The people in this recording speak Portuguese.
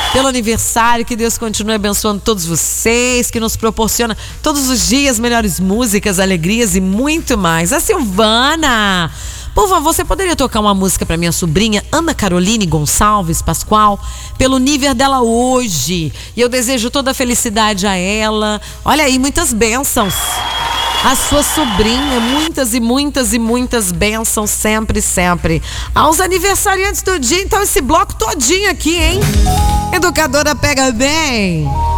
pelo aniversário. Que Deus continue abençoando todos vocês, que nos proporciona todos os dias melhores músicas, alegrias e muito mais. A Silvana, por favor, você poderia tocar uma música para minha sobrinha Ana Caroline Gonçalves Pascoal, pelo nível dela hoje. E eu desejo toda a felicidade a ela. Olha aí, muitas bênçãos. A sua sobrinha, muitas e muitas e muitas bênçãos sempre, sempre. Aos aniversariantes do dia, então esse bloco todinho aqui, hein? Educadora pega bem.